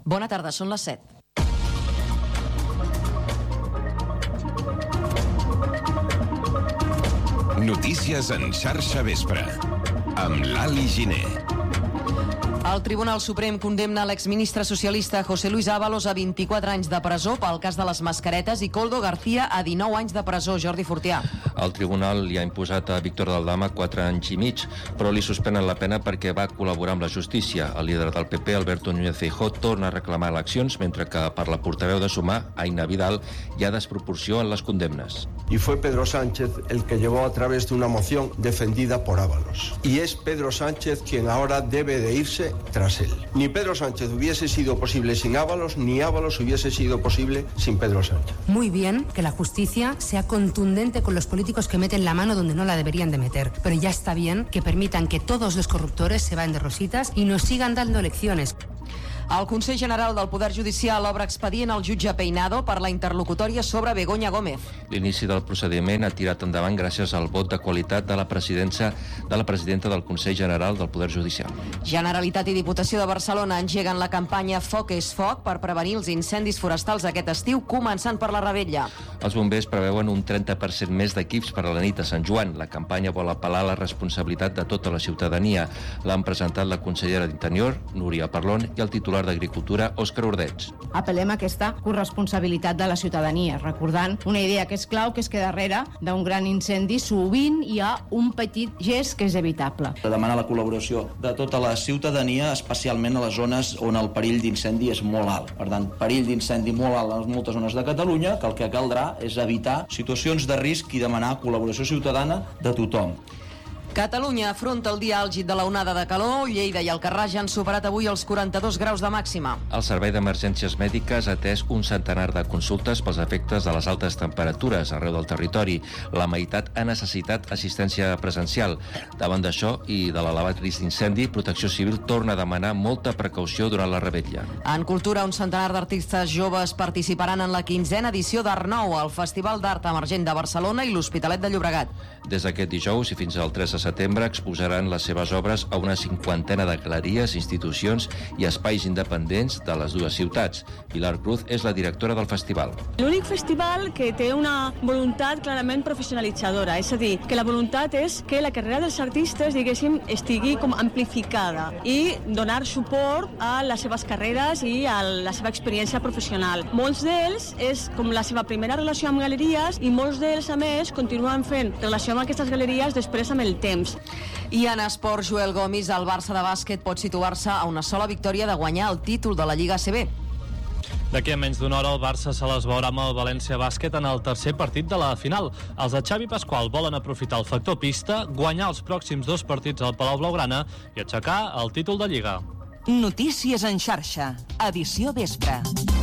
Bona tarda, són les 7. Notícies en xarxa vespre, amb Lali Giner. El Tribunal Suprem condemna l'exministre socialista José Luis Ábalos a 24 anys de presó pel cas de les mascaretes i Koldo García a 19 anys de presó. Jordi Fortià. El tribunal li ha imposat a Víctor Daldama 4 anys i mig, però li suspenen la pena perquè va col·laborar amb la justícia. El líder del PP, Alberto Núñez Feijóo, torna a reclamar eleccions, mentre que per la portaveu de Sumar, Aina Vidal, hi ha desproporció en les condemnes. Y fue Pedro Sánchez el que llevó a través de una moción defendida por Ábalos. Y es Pedro Sánchez quien ahora debe de irse tras él. Ni Pedro Sánchez hubiese sido posible sin Ábalos, ni Ábalos hubiese sido posible sin Pedro Sánchez. Muy bien que la justicia sea contundente con los políticos que meten la mano donde no la deberían de meter, pero ya está bien que permitan que todos los corruptores se vayan de rositas y nos sigan dando lecciones. El Consell General del Poder Judicial obre expedient al jutge Peinado per la interlocutòria sobre Begoña Gómez. L'inici del procediment ha tirat endavant gràcies al vot de qualitat de la presidenta del Consell General del Poder Judicial. Generalitat i Diputació de Barcelona engeguen la campanya Foc és Foc per prevenir els incendis forestals aquest estiu, començant per la Rebetlla. Els bombers preveuen un 30% més d'equips per a la nit a Sant Joan. La campanya vol apel·lar a la responsabilitat de tota la ciutadania. L'han presentat la consellera d'Interior, Núria Parlon, i el titular d'Agricultura, Òscar Ordeig. Apel·lem a aquesta corresponsabilitat de la ciutadania, recordant una idea que és clau, que és que darrere d'un gran incendi sovint hi ha un petit gest que és evitable. Demanar la col·laboració de tota la ciutadania, especialment a les zones on el perill d'incendi és molt alt. Per tant, perill d'incendi molt alt en moltes zones de Catalunya, que el que caldrà és evitar situacions de risc i demanar col·laboració ciutadana de tothom. Catalunya afronta el dia àlgid de la onada de calor. Lleida i Alcarràs han superat avui els 42 graus de màxima. El Servei d'Emergències Mèdiques ha atès un centenar de consultes pels efectes de les altes temperatures arreu del territori. La meitat ha necessitat assistència presencial. Davant d'això i de l'elevat risc d'incendi, Protecció Civil torna a demanar molta precaució durant la revetlla. En cultura, un centenar d'artistes joves participaran en la 15a edició d'Art-Nou, el Festival d'Art Emergent de Barcelona i l'Hospitalet de Llobregat. Des d'aquest dijous i fins al 3 de setembre exposaran les seves obres a una 50ena de galeries, institucions i espais independents de les dues ciutats. Pilar Cruz és la directora del festival. L'únic festival que té una voluntat clarament professionalitzadora, és a dir, que la voluntat és que la carrera dels artistes, diguéssim, estigui com amplificada i donar suport a les seves carreres i a la seva experiència professional. Molts d'ells és com la seva primera relació amb galeries i molts d'ells, a més, continuen fent relació amb aquestes galeries després amb el temps. I en esport, Joel Gomis, el Barça de bàsquet pot situar-se a una sola victòria de guanyar el títol de la Lliga ACB. D'aquí a menys d'una hora el Barça se les veurà amb el València Bàsquet en el tercer partit de la final. Els de Xavi Pasqual volen aprofitar el factor pista, guanyar els pròxims 2 partits al Palau Blaugrana i aixecar el títol de Lliga. Notícies en xarxa, edició vespre.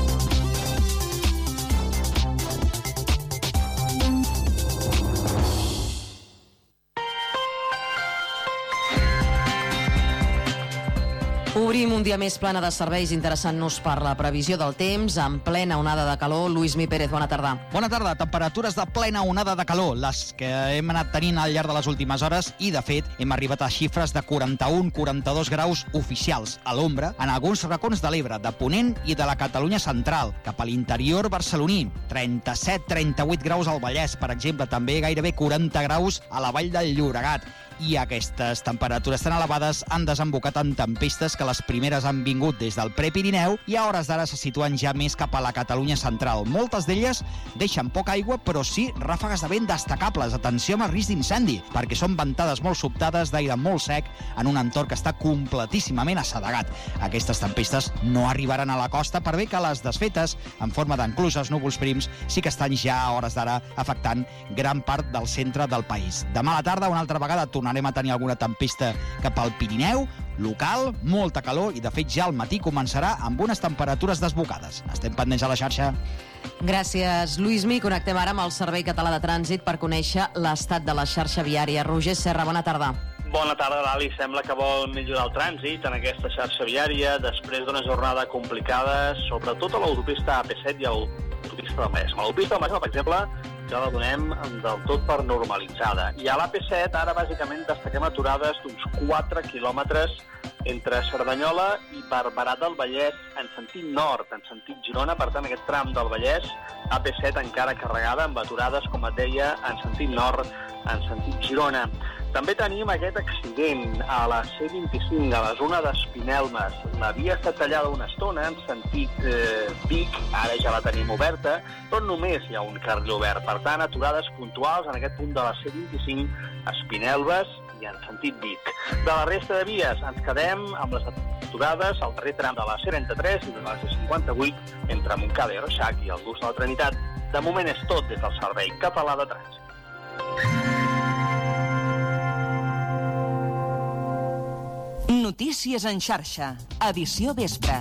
Obrim un dia més plana de serveis, interessant-nos per la previsió del temps en plena onada de calor. Luismi Pérez, bona tarda. Bona tarda. Temperatures de plena onada de calor, les que hem anat tenint al llarg de les últimes hores i, de fet, hem arribat a xifres de 41-42 graus oficials a l'ombra en alguns racons de l'Ebre, de Ponent i de la Catalunya central, cap a l'interior barceloní. 37-38 graus al Vallès, per exemple, també gairebé 40 graus a la Vall del Llobregat. I aquestes temperatures tan elevades han desembocat en tempestes que les primeres han vingut des del Prepirineu i a hores d'ara se situen ja més cap a la Catalunya central. Moltes d'elles deixen poca aigua, però sí ràfegues de vent destacables. Atenció amb el risc d'incendi, perquè són ventades molt sobtades d'aire molt sec en un entorn que està completíssimament assedegat. Aquestes tempestes no arribaran a la costa, per bé que les desfetes, en forma d'encluses núvols prims, sí que estan ja a hores d'ara afectant gran part del centre del país. Demà a la tarda, una altra vegada, tornarem a tenir alguna tempesta cap al Pirineu, local, molta calor i de fet ja al matí començarà amb unes temperatures desbocades. Estem pendents a la xarxa. Gràcies, Luismi. Connectem ara amb el Servei Català de Trànsit per conèixer l'estat de la xarxa viària. Roger Serra, bona tarda. Bona tarda, Lali. Sembla que vol millorar el trànsit en aquesta xarxa viària després d'una jornada complicada, sobretot a l'autopista AP7 i a l'autopista del Maresme. A l'autopista del Maresme, per exemple, ja la donem del tot per normalitzada. I a l'AP7 ara bàsicament destaquem aturades d'uns 4 quilòmetres entre Cerdanyola i Barberà del Vallès en sentit nord, en sentit Girona. Per tant, aquest tram del Vallès, AP7 encara carregada, amb aturades, com et deia, en sentit nord, en sentit Girona. També tenim aquest accident a la C25, a la zona d'Espinelves. La via està tallada una estona en sentit Vic, ara ja la tenim oberta, però només hi ha un carril obert. Per tant, aturades puntuals en aquest punt de la C25, Espinelves i en sentit Vic. De la resta de vies ens quedem amb les aturades al darrer tram de la C33 i de la C58 entre Montcada i Reixac i el Bus de la Trinitat. De moment és tot des del Servei Català de Trànsit. Notícies en xarxa, edició vespre.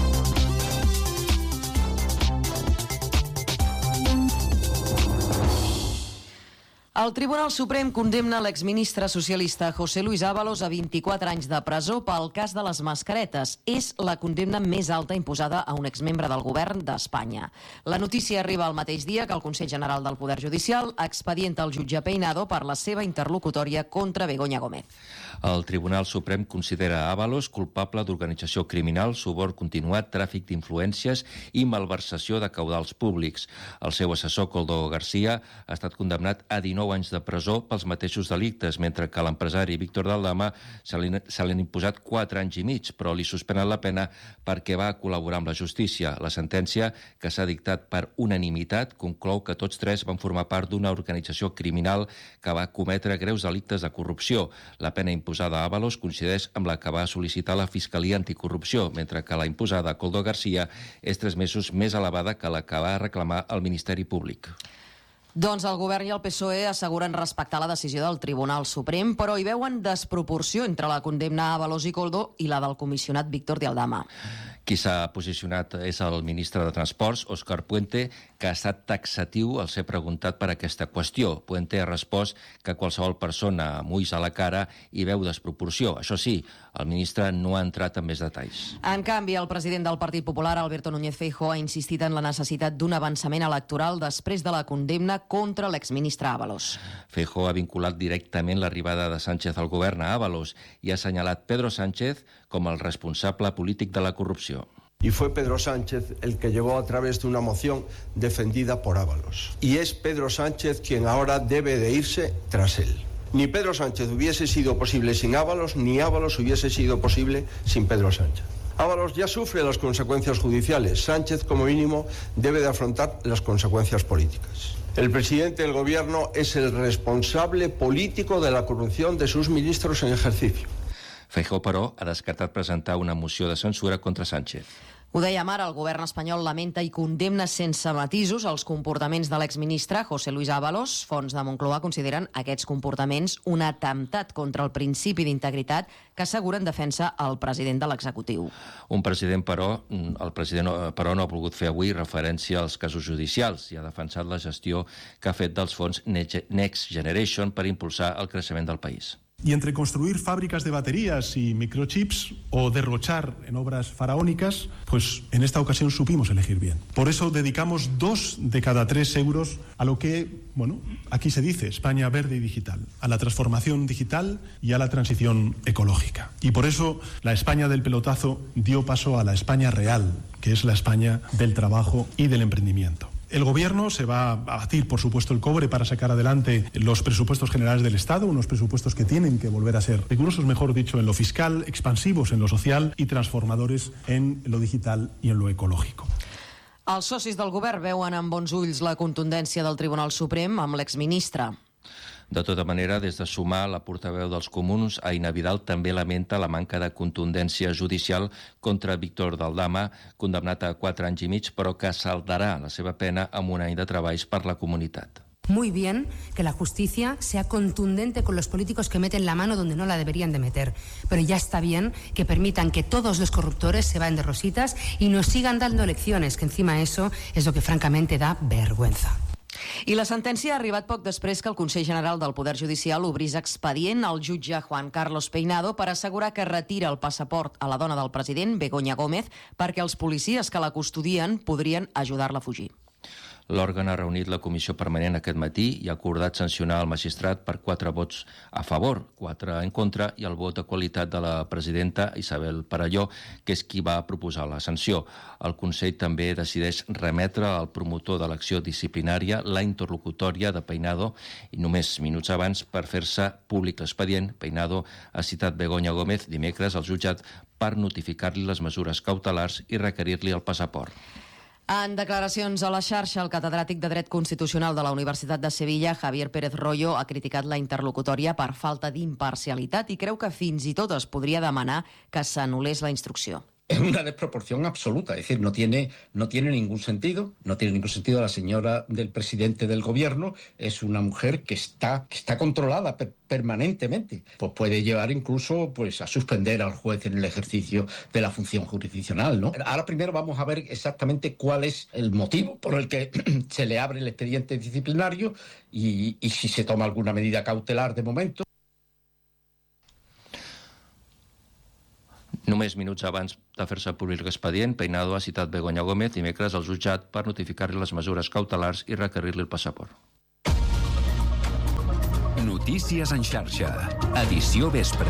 El Tribunal Suprem condemna l'exministre socialista José Luis Ábalos a 24 anys de presó pel cas de les mascaretes. És la condemna més alta imposada a un exmembre del govern d'Espanya. La notícia arriba el mateix dia que el Consell General del Poder Judicial expedienta el jutge Peinado per la seva interlocutòria contra Begoña Gómez. El Tribunal Suprem considera Ábalos culpable d'organització criminal, suborn continuat, tràfic d'influències i malversació de caudals públics. El seu assessor, Koldo García, ha estat condemnat a 19 anys de presó pels mateixos delictes, mentre que l'empresari Víctor Daldama se li han imposat 4 anys i mig, però li suspenen la pena perquè va col·laborar amb la justícia. La sentència, que s'ha dictat per unanimitat, conclou que tots tres van formar part d'una organització criminal que va cometre greus delictes de corrupció. La pena imposada a Ábalos coincideix amb la que va sol·licitar la Fiscalia Anticorrupció, mentre que la imposada a Koldo García és 3 mesos més elevada que la que va reclamar el Ministeri Públic. Doncs el govern i el PSOE asseguren respectar la decisió del Tribunal Suprem, però hi veuen desproporció entre la condemna a Ábalos i Koldo i la del comissionat Víctor de Aldama. Qui s'ha posicionat és el ministre de Transports, Òscar Puente, que ha estat taxatiu al ser preguntat per aquesta qüestió. Puente ha respost que qualsevol persona amb ulls a la cara hi veu desproporció. Això sí, el ministre no ha entrat en més detalls. En canvi, el president del Partit Popular, Alberto Núñez Feijóo, ha insistit en la necessitat d'un avançament electoral després de la condemna contra l'exministre Ábalos. Feijóo ha vinculat directament l'arribada de Sánchez al govern a Ábalos i ha assenyalat Pedro Sánchez com el responsable polític de la corrupció. Y fue Pedro Sánchez el que llegó a través de una moción defendida por Ábalos. Y es Pedro Sánchez quien ahora debe de irse tras él. Ni Pedro Sánchez hubiese sido posible sin Ábalos, ni Ábalos hubiese sido posible sin Pedro Sánchez. Ábalos ya sufre las consecuencias judiciales. Sánchez, como mínimo, debe de afrontar las consecuencias políticas. El presidente del gobierno es el responsable político de la corrupción de sus ministros en ejercicio. Feijóo, però, ha descartat presentar una moció de censura contra Sánchez. Ho dèiem ara, el govern espanyol lamenta i condemna sense matisos els comportaments de l'exministre José Luis Ábalos. Fonts de Moncloa consideren aquests comportaments un atemptat contra el principi d'integritat que asseguren defensa el president de l'executiu. El president, però, no ha volgut fer avui referència als casos judicials i ha defensat la gestió que ha fet dels fons Next Generation per impulsar el creixement del país. Y entre construir fábricas de baterías y microchips o derrochar en obras faraónicas, pues en esta ocasión supimos elegir bien. Por eso dedicamos 2 de cada 3 euros a lo que, aquí se dice España verde y digital, a la transformación digital y a la transición ecológica. Y por eso la España del pelotazo dio paso a la España real, que es la España del trabajo y del emprendimiento. El Gobierno se va a batir, por supuesto, el cobre para sacar adelante los presupuestos generales del Estado, unos presupuestos que tienen que volver a ser rigurosos, mejor dicho, en lo fiscal, expansivos en lo social y transformadores en lo digital y en lo ecológico. Els socis del govern veuen amb bons ulls la contundència del Tribunal Suprem amb l'exministre. De tota manera, des de Sumar, la portaveu dels comuns, Aina Vidal, també lamenta la manca de contundència judicial contra Víctor Daldama, condemnat a 4 anys i mig, però que saldarà la seva pena amb un any de treballs per la comunitat. Muy bien que la justicia sea contundente con los políticos que meten la mano donde no la deberían de meter, pero ya está bien que permitan que todos los corruptores se vayan de rositas y nos sigan dando lecciones, que encima eso es lo que francamente da vergüenza. I la sentència ha arribat poc després que el Consell General del Poder Judicial obrís expedient al jutge Juan Carlos Peinado per assegurar que retira el passaport a la dona del president, Begoña Gómez, perquè els policies que la custodien podrien ajudar-la a fugir. L'òrgan ha reunit la comissió permanent aquest matí i ha acordat sancionar el magistrat per 4 vots a favor, 4 en contra i el vot de qualitat de la presidenta Isabel Perelló, que és qui va proposar la sanció. El Consell també decideix remetre al promotor de l'acció disciplinària la interlocutòria de Peinado i només minuts abans, per fer-se públic l'expedient, Peinado ha citat Begoña Gómez dimecres al jutjat per notificar-li les mesures cautelars i requerir-li el passaport. En declaracions a la xarxa, el catedràtic de Dret Constitucional de la Universitat de Sevilla, Javier Pérez Royo, ha criticat la interlocutòria per falta d'imparcialitat i creu que fins i tot es podria demanar que s'anul·lés la instrucció. Es una desproporción absoluta, es decir, no tiene ningún sentido, la señora del presidente del gobierno es una mujer que está controlada permanentemente, pues puede llevar incluso a suspender al juez en el ejercicio de la función jurisdiccional, ¿no? Ahora primero vamos a ver exactamente cuál es el motivo por el que se le abre el expediente disciplinario y si se toma alguna medida cautelar de momento. Només minuts abans de fer-se públic l'expedient, Peinado ha citat Begoña Gómez dimecres al jutjat per notificar-li les mesures cautelars i requerir-li el passaport. Notícies en xarxa, edició vespre.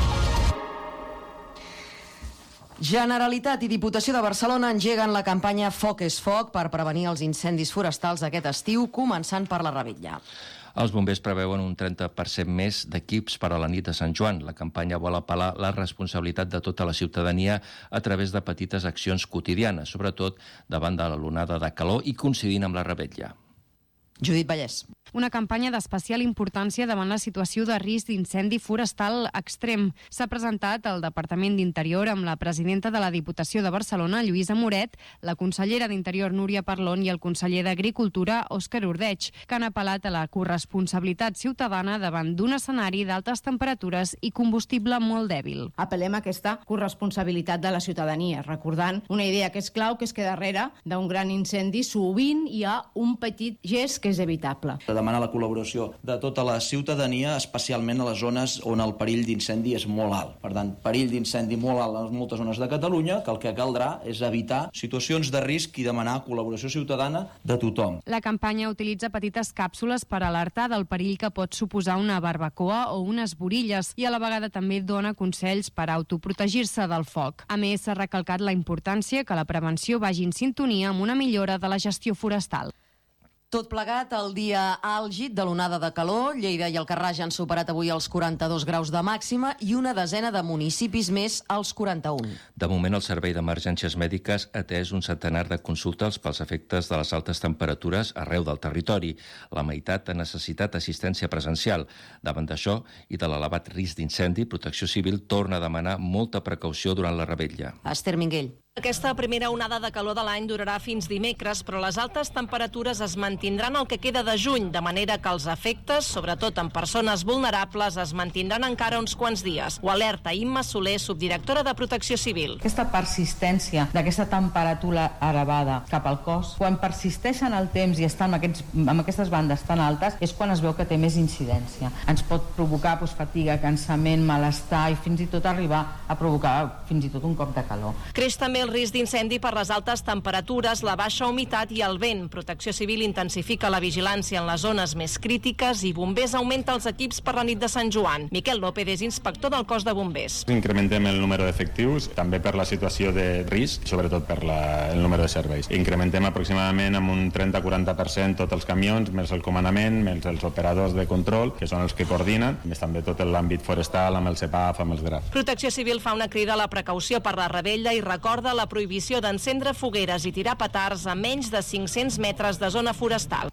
Generalitat i Diputació de Barcelona engeguen la campanya Foc és Foc per prevenir els incendis forestals aquest estiu, començant per la Revetlla. Els bombers preveuen un 30% més d'equips per a la nit de Sant Joan. La campanya vol apel·lar la responsabilitat de tota la ciutadania a través de petites accions quotidianes, sobretot davant de l'onada de calor i coincidint amb la Revetlla. Judit Vallès. Una campanya d'especial importància davant la situació de risc d'incendi forestal extrem. S'ha presentat al Departament d'Interior amb la presidenta de la Diputació de Barcelona, Lluïsa Moret, la consellera d'Interior, Núria Parlon, i el conseller d'Agricultura, Òscar Ordeig, que han apel·lat a la corresponsabilitat ciutadana davant d'un escenari d'altes temperatures i combustible molt dèbil. Apel·lem a aquesta corresponsabilitat de la ciutadania, recordant una idea que és clau, que és que darrere d'un gran incendi sovint hi ha un petit gest que és evitable. Demanar la col·laboració de tota la ciutadania, especialment a les zones on el perill d'incendi és molt alt. Per tant, perill d'incendi molt alt en moltes zones de Catalunya, que el que caldrà és evitar situacions de risc i demanar col·laboració ciutadana de tothom. La campanya utilitza petites càpsules per alertar del perill que pot suposar una barbacoa o unes borilles i a la vegada també dona consells per autoprotegir-se del foc. A més, s'ha recalcat la importància que la prevenció vagi en sintonia amb una millora de la gestió forestal. Tot plegat, el dia àlgid de l'onada de calor. Lleida i el Carràs han superat avui els 42 graus de màxima i una desena de municipis més als 41. De moment, el Servei d'Emergències Mèdiques ha atès un centenar de consultes pels efectes de les altes temperatures arreu del territori. La meitat ha necessitat assistència presencial. Davant d'això i de l'elevat risc d'incendi, Protecció Civil torna a demanar molta precaució durant la Revetlla. Esther Minguell. Aquesta primera onada de calor de l'any durarà fins dimecres, però les altes temperatures es mantindran el que queda de juny, de manera que els efectes, sobretot en persones vulnerables, es mantindran encara uns quants dies. Ho alerta Imma Soler, subdirectora de Protecció Civil. Aquesta persistència d'aquesta temperatura elevada cap al cos, quan persisteix en el temps i estan amb aquestes bandes tan altes, és quan es veu que té més incidència. Ens pot provocar fatiga, cansament, malestar i fins i tot arribar a provocar fins i tot un cop de calor. Creix també el risc d'incendi per les altes temperatures, la baixa humitat i el vent. Protecció Civil intensifica la vigilància en les zones més crítiques i Bombers augmenta els equips per la nit de Sant Joan. Miquel López és inspector del cos de bombers. Incrementem el número d'efectius, també per la situació de risc, sobretot per el número de serveis. Incrementem aproximadament amb un 30-40% tots els camions, més el comandament, més els operadors de control, que són els que coordinen, més també tot l'àmbit forestal amb el CEPAF, amb els GRAF. Protecció Civil fa una crida a la precaució per la Revetlla i recorda la prohibició d'encendre fogueres i tirar petards a menys de 500 metres de zona forestal.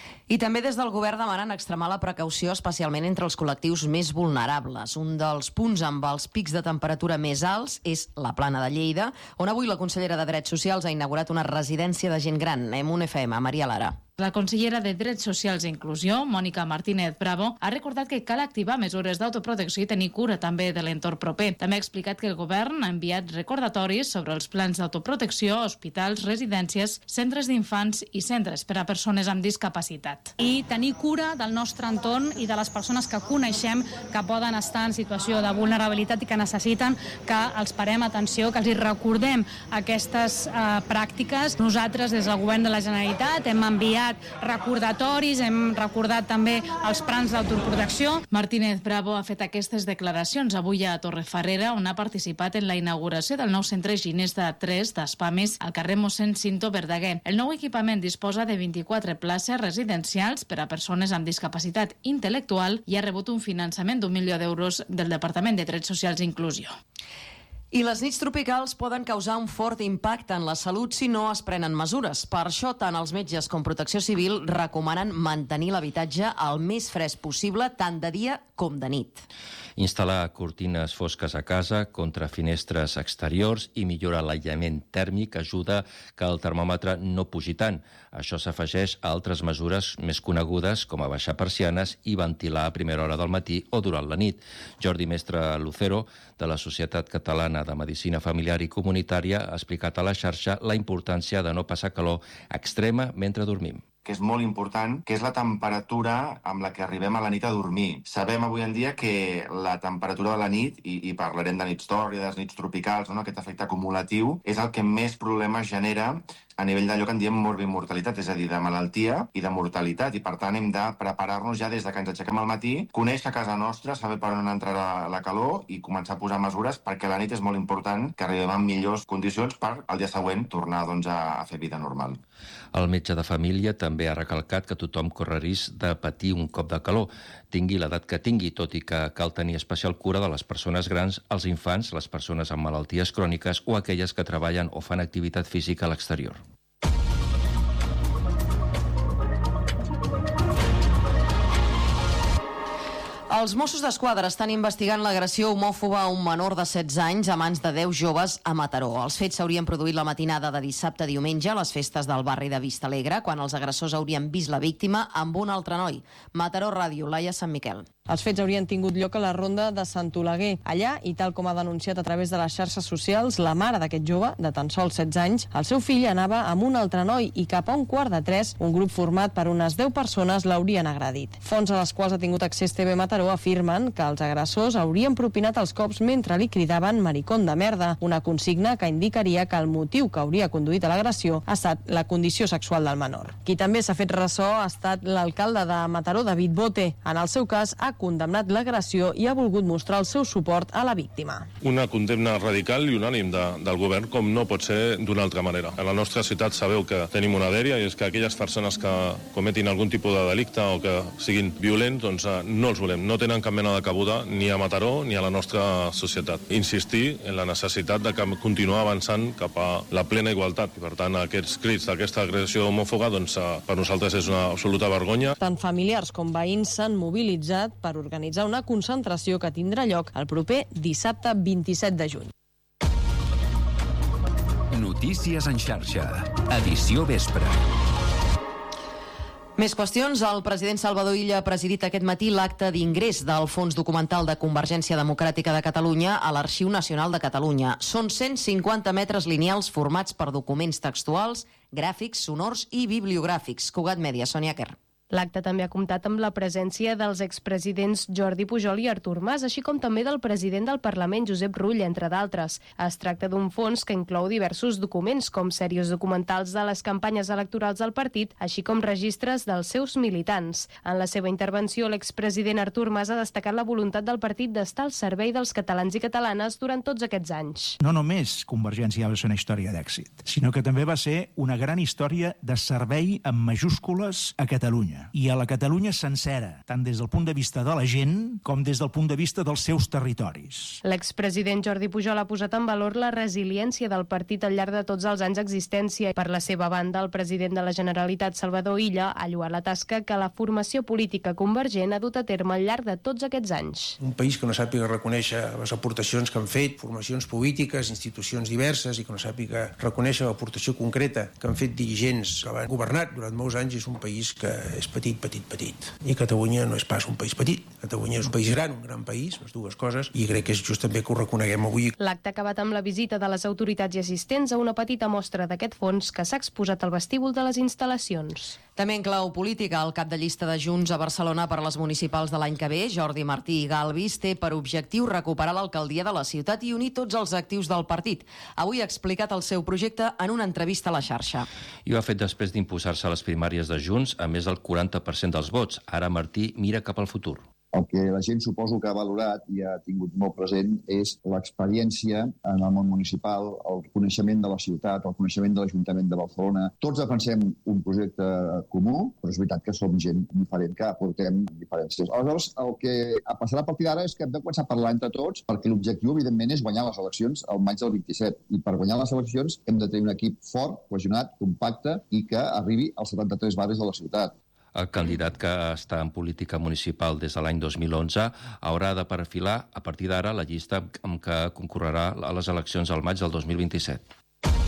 I també des del govern demanen extremar la precaució, especialment entre els col·lectius més vulnerables. Un dels punts amb els pics de temperatura més alts és la Plana de Lleida, on avui la consellera de Drets Socials ha inaugurat una residència de gent gran, EMUN FM, Maria Lara. La consellera de Drets Socials i Inclusió, Mònica Martínez Bravo, ha recordat que cal activar mesures d'autoprotecció i tenir cura també de l'entorn proper. També ha explicat que el govern ha enviat recordatoris sobre els plans d'autoprotecció a hospitals, residències, centres d'infants i centres per a persones amb discapacitat. I tenir cura del nostre entorn i de les persones que coneixem que poden estar en situació de vulnerabilitat i que necessiten que els parem atenció, que els hi recordem aquestes pràctiques. Nosaltres, des del Govern de la Generalitat, hem enviat recordatoris, hem recordat també els plans d'autoprotecció. Martínez Bravo ha fet aquestes declaracions avui a Torrefarrera, on ha participat en la inauguració del nou centre higienista 3 d'Espames al carrer Mossèn Cinto Verdaguer. El nou equipament disposa de 24 places residencials per a persones amb discapacitat intel·lectual i ha rebut un finançament d'1 milió d'euros del Departament de Drets Socials i Inclusió. I les nits tropicals poden causar un fort impacte en la salut si no es prenen mesures. Per això, tant els metges com Protecció Civil recomanen mantenir l'habitatge el més fresc possible, tant de dia com de nit. Instal·lar cortines fosques a casa, contra finestres exteriors i millorar l'aïllament tèrmic ajuda que el termòmetre no pugi tant. Això s'afegeix a altres mesures més conegudes, com abaixar persianes i ventilar a primera hora del matí o durant la nit. Jordi Mestre Lucero, de la Societat Catalana de Medicina Familiar i Comunitària, ha explicat a la xarxa la importància de no passar calor extrema mentre dormim. Que és molt important, que és la temperatura amb la que arribem a la nit a dormir. Sabem avui en dia que la temperatura de la nit, i parlarem de nits tòrrides, nits tropicals, no? Aquest efecte acumulatiu, és el que més problemes genera a nivell d'allò que en diem morbimortalitat, és a dir, de malaltia i de mortalitat, i per tant hem de preparar-nos ja des de que ens aixequem al matí, conèixer a casa nostra, saber per on entrarà la calor i començar a posar mesures, perquè la nit és molt important que arribem en millors condicions per al dia següent tornar a fer vida normal. El metge de família també ha recalcat que tothom corre risc de patir un cop de calor, tingui l'edat que tingui, tot i que cal tenir especial cura de les persones grans, els infants, les persones amb malalties cròniques o aquelles que treballen o fan activitat física a l'exterior. Els Mossos d'Esquadra estan investigant l'agressió homòfoba a un menor de 16 anys a mans de 10 joves a Mataró. Els fets s'haurien produït la matinada de dissabte a diumenge a les festes del barri de Vistalegre, quan els agressors haurien vist la víctima amb un altre noi. Mataró Ràdio, Laia Sant Miquel. Els fets haurien tingut lloc a la ronda de Sant Oleguer. Allà, i tal com ha denunciat a través de les xarxes socials, la mare d'aquest jove, de tan sols 16 anys, el seu fill anava amb un altre noi i cap a 2:45, un grup format per unes 10 persones l'haurien agredit. Fonts a les quals ha tingut accés TV Mataró afirmen que els agressors haurien propinat els cops mentre li cridaven maricón de merda, una consigna que indicaria que el motiu que hauria conduït a l'agressió ha estat la condició sexual del menor. Qui també s'ha fet ressò ha estat l'alcalde de Mataró, David Bote. En el seu cas, ha condemnat l'agressió i ha volgut mostrar el seu suport a la víctima. Una condemna radical i unànim del govern, com no pot ser d'una altra manera. A la nostra ciutat sabeu que tenim una dèria, i és que aquelles persones que cometin algun tipus de delicte o que siguin violents, doncs no els volem. No tenen cap mena de cabuda ni a Mataró ni a la nostra societat. Insistir en la necessitat de continuar avançant cap a la plena igualtat. I per tant, aquests crits d'aquesta agressió homòfoba, doncs per nosaltres és una absoluta vergonya. Tant familiars com veïns s'han mobilitzat per organitzar una concentració que tindrà lloc el proper dissabte 27 de juny. Notícies en xarxa. Edició vespre. Més qüestions. El president Salvador Illa ha presidit aquest matí l'acte d'ingrés del Fons Documental de Convergència Democràtica de Catalunya a l'Arxiu Nacional de Catalunya. Són 150 metres lineals formats per documents textuals, gràfics, sonors i bibliogràfics. Cugat Mèdia, Sònia Quer. L'acte també ha comptat amb la presència dels expresidents Jordi Pujol i Artur Mas, així com també del president del Parlament, Josep Rull, entre d'altres. Es tracta d'un fons que inclou diversos documents, com sèries documentals de les campanyes electorals del partit, així com registres dels seus militants. En la seva intervenció, l'expresident Artur Mas ha destacat la voluntat del partit d'estar al servei dels catalans i catalanes durant tots aquests anys. No només Convergència va ser una història d'èxit, sinó que també va ser una gran història de servei amb majúscules a Catalunya. Catalunya. I a la Catalunya sencera, tant des del punt de vista de la gent com des del punt de vista dels seus territoris. L'expresident Jordi Pujol ha posat en valor la resiliència del partit al llarg de tots els anys d'existència. Per la seva banda, el president de la Generalitat, Salvador Illa, ha lloat la tasca que la formació política convergent ha dut a terme al llarg de tots aquests anys. Un país que no sàpiga reconèixer les aportacions que han fet formacions polítiques, institucions diverses, i que no sàpiga reconèixer l'aportació concreta que han fet dirigents que han governat durant molts anys, és un país que és petit. I Catalunya no és pas un país petit. Catalunya és un país gran, un gran país, les dues coses, i crec que és just també que ho reconeguem avui. L'acte ha acabat amb la visita de les autoritats i assistents a una petita mostra d'aquest fons que s'ha exposat al vestíbul de les instal·lacions. També en clau política, el cap de llista de Junts a Barcelona per a les municipals de l'any que ve, Jordi Martí i Galvis, té per objectiu recuperar l'alcaldia de la ciutat i unir tots els actius del partit. Avui ha explicat el seu projecte en una entrevista a la xarxa. I ho ha fet després d'imposar-se a les primàries de Junts a més del 40% dels vots. Ara Martí mira cap al futur. El que la gent suposo que ha valorat i ha tingut molt present és l'experiència en el món municipal, el coneixement de la ciutat, el coneixement de l'Ajuntament de Barcelona. Tots defensem un projecte comú, però és veritat que som gent diferent, que aportem diferències. Aleshores, el que passarà a partir d'ara és que hem de començar a parlar entre tots, perquè l'objectiu, evidentment, és guanyar les eleccions al maig del 27. I per guanyar les eleccions hem de tenir un equip fort, cohesionat, compacte i que arribi als 73 barris de la ciutat. El candidat que està en política municipal des de l'any 2011 haurà de perfilar, a partir d'ara, la llista amb què concorrerà a les eleccions al maig del 2027.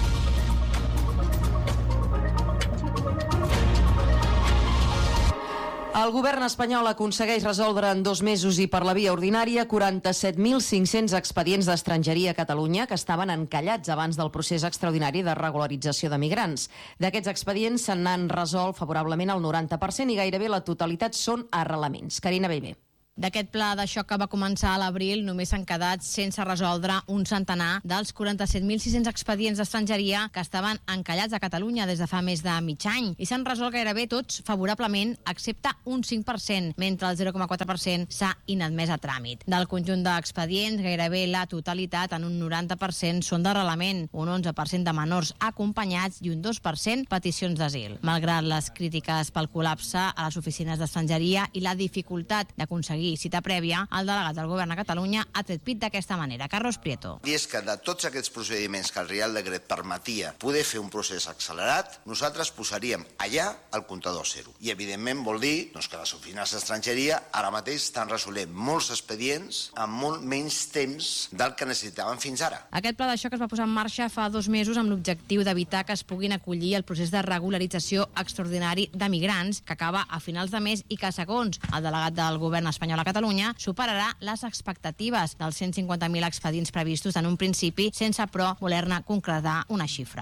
El govern espanyol aconsegueix resoldre en 2 mesos i per la via ordinària 47.500 expedients d'estrangeria a Catalunya que estaven encallats abans del procés extraordinari de regularització de migrants. D'aquests expedients se n'han resolt favorablement el 90% i gairebé la totalitat són arrelaments. Carina Bellver. D'aquest pla de xoc que va començar a l'abril, només s'han quedat sense resoldre un centenar dels 47.600 expedients d'estrangeria que estaven encallats a Catalunya des de fa més de mig any. I s'han resolt gairebé tots favorablement, excepte un 5%, mentre el 0,4% s'ha inadmès a tràmit. Del conjunt d'expedients, gairebé la totalitat, en un 90%, són d'arrelament, un 11% de menors acompanyats i un 2% peticions d'asil. Malgrat les crítiques pel col·lapse a les oficines d'estrangeria i la dificultat d'aconseguir cita prèvia, el delegat del govern a Catalunya ha tret pit d'aquesta manera. Carlos Prieto. I és que de tots aquests procediments que el Reial Decret permetia poder fer un procés accelerat, nosaltres posaríem allà el comptador zero. I evidentment vol dir que les oficines d'estrangeria ara mateix estan resolent molts expedients amb molt menys temps del que necessitaven fins ara. Aquest pla de xoc es va posar en marxa fa 2 mesos amb l'objectiu d'evitar que es puguin acollir el procés de regularització extraordinari de migrants que acaba a finals de mes i que, segons el delegat del govern espanyol a Catalunya, superarà les expectatives dels 150.000 expedients previstos en un principi, sense, però, voler-ne concretar una xifra.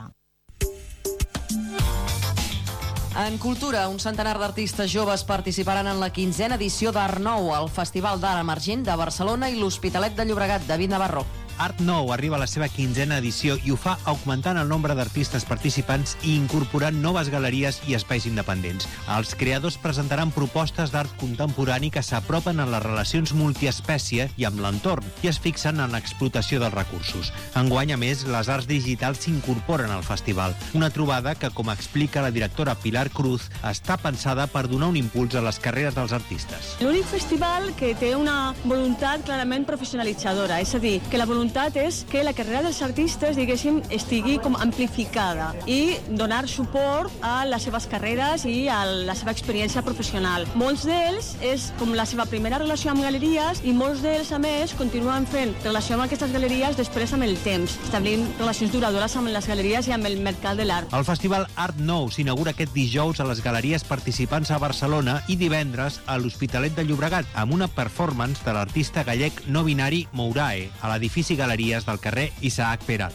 En cultura, un centenar d'artistes joves participaran en la 15a edició d'Art Nou, el Festival d'Art Emergent de Barcelona i l'Hospitalet de Llobregat. David Navarro. Art Nou arriba a la seva 15a edició i ho fa augmentant el nombre d'artistes participants i incorporant noves galeries i espais independents. Els creadors presentaran propostes d'art contemporani que s'apropen a les relacions multiespècie i amb l'entorn i es fixen en l'explotació dels recursos. Enguany, a més, les arts digitals s'incorporen al festival. Una trobada que, com explica la directora Pilar Cruz, està pensada per donar un impuls a les carreres dels artistes. L'únic festival que té una voluntat clarament professionalitzadora, és a dir, que la voluntat és que la carrera dels artistes, diguéssim, estigui com amplificada i donar suport a les seves carreres i a la seva experiència professional. Molts d'ells és com la seva primera relació amb galeries i molts d'ells, a més, continuen fent relació amb aquestes galeries després amb el temps, establint relacions duradores amb les galeries i amb el mercat de l'art. El festival Art Nou s'inaugura aquest dijous a les galeries participants a Barcelona i divendres a l'Hospitalet de Llobregat amb una performance de l'artista gallec no binari Mourae a l'edifici Galeries del carrer Isaac Perat.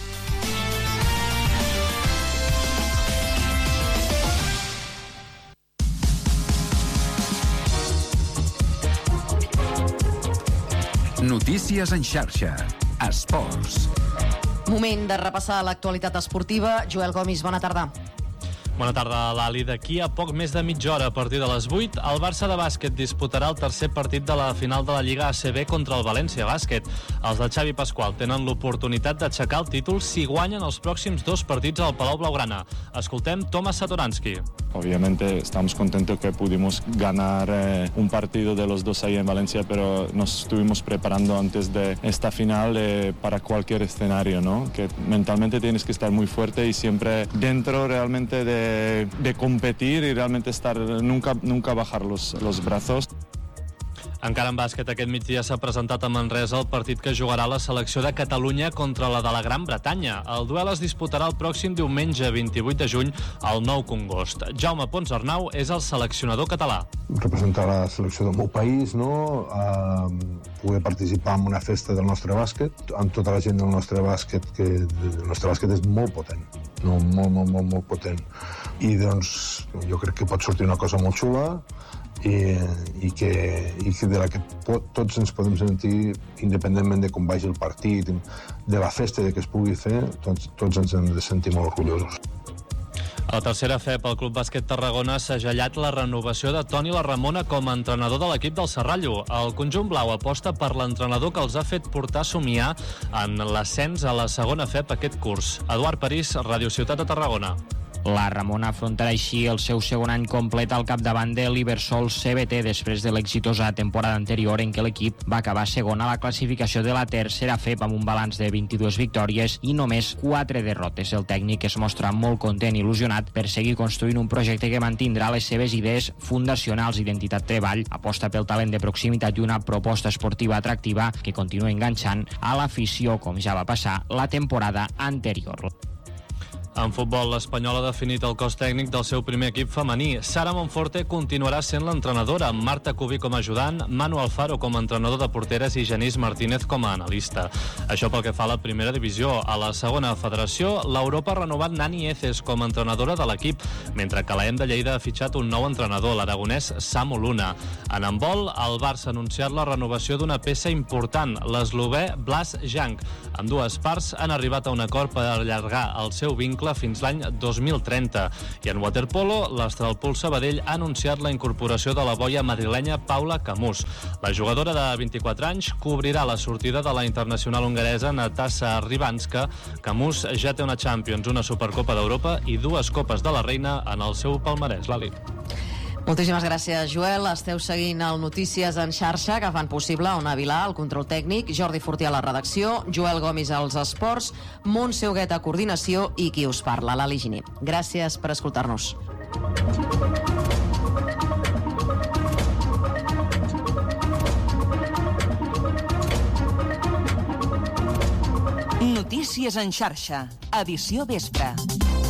Notícies en xarxa. Esports. Moment de repassar l'actualitat esportiva. Joel Gomis, bona tarda. Bona tarda, Lali. D'aquí a poc més de mitja hora, a partir de les 8, el Barça de bàsquet disputarà el tercer partit de la final de la Lliga ACB contra el València Bàsquet. Els de Xavi Pascual tenen l'oportunitat d'aixecar el títol si guanyen els pròxims 2 partits al Palau Blaugrana. Escoltem Tomas Satoransky. Obviamente estamos contentos que pudimos ganar un partido de los dos ahí en Valencia, pero nos estuvimos preparando antes de esta final para cualquier escenario, ¿no? Que mentalmente tienes que estar muy fuerte y siempre dentro realmente de competir y realmente estar, nunca bajar los brazos. Encara en bàsquet, aquest migdia s'ha presentat a Manresa el partit que jugarà la selecció de Catalunya contra la de la Gran Bretanya. El duel es disputarà el pròxim diumenge 28 de juny al Nou Congost. Jaume Pons Arnau és el seleccionador català. Representar la selecció del meu país, no? Poder participar en una festa del nostre bàsquet, amb tota la gent del nostre bàsquet, que el nostre bàsquet és molt potent, no? molt potent. I doncs jo crec que pot sortir una cosa molt xula, i que de la que tots ens podem sentir, independentment de com vagi el partit, de la festa de que es pugui fer, tots ens hem de sentir molt orgullosos. A la tercera fe pel Club Bàsquet Tarragona s'ha gellat la renovació de Toni Larramona com a entrenador de l'equip del Serrallo. El conjunt blau aposta per l'entrenador que els ha fet portar a somiar en l'ascens a la segona FEP aquest curs. Eduard París, Ràdio Ciutat de Tarragona. La Ramona afrontarà així el seu segon any complet al capdavant de l'Ibersol CBT després de l'exitosa temporada anterior en què l'equip va acabar segon a la classificació de la tercera FEP amb un balanç de 22 victòries i només 4 derrotes. El tècnic es mostra molt content i il·lusionat per seguir construint un projecte que mantindrà les seves idees fundacionals, identitat treball, aposta pel talent de proximitat i una proposta esportiva atractiva que continua enganxant a l'afició, com ja va passar la temporada anterior. En futbol, l'Espanyol ha definit el cos tècnic del seu primer equip femení. Sara Monforte continuarà sent l'entrenadora, amb Marta Cubí com a ajudant, Manu Alfaro com a entrenador de porteres i Genís Martínez com a analista. Això pel que fa a la primera divisió. A la segona federació, l'Europa ha renovat Nani Eces com a entrenadora de l'equip, mentre que l'EM de Lleida ha fitxat un nou entrenador, l'aragonès Samu Luna. En handbol, el Barça ha anunciat la renovació d'una peça important, l'eslovè Blas Jank. Ambdues parts han arribat a un acord per allargar el seu vincle fins l'any 2030. I en waterpolo, l'Astralpool Sabadell ha anunciat la incorporació de la boia madrilenya Paula Camus. La jugadora de 24 anys cobrirà la sortida de la internacional hongaresa Natasa Ribanska. Camus ja té una Champions, una Supercopa d'Europa i 2 Copes de la Reina en el seu palmarès. Lali. Moltíssimes gràcies, Joel. Esteu seguint el Notícies en xarxa, que fan possible Ona Vilà, el control tècnic, Jordi Fortià a la redacció, Joel Gomis als esports, Montse Huguet a coordinació i qui us parla, Lali Giner. Gràcies per escoltar-nos. Notícies en xarxa, edició vespre.